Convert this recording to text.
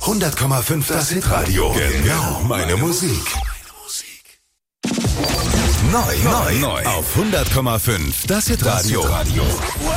100,5 das Hitradio. Genau meine Musik. Neu auf 100,5 das Hitradio.